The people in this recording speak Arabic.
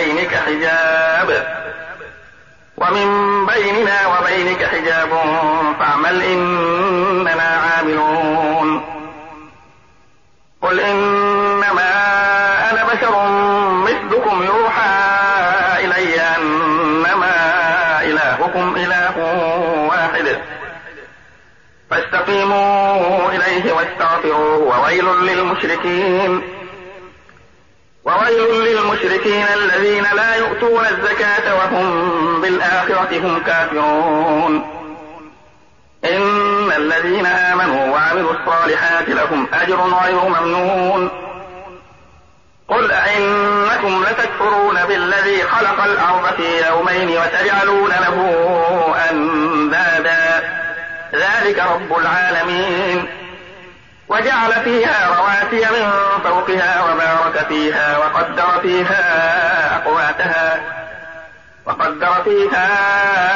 وبينك حجاب فاعمل إننا عاملون. قل إنما أنا بشر مثلكم يوحى إلي أنما إلهكم إله واحد فاستقيموا إليه واستغفروه وويل للمشركين الذين لا يؤتون الزكاة وهم بالآخرة هم كافرون. إن الذين آمنوا وعملوا الصالحات لهم أجر غير ممنون. قل أئنكم لتكفرون بالذي خلق الأرض في يومين وتجعلون له أندادا ذلك رب العالمين. وجعل فيها رواسي من فوقها وبارك فيها وقدر فيها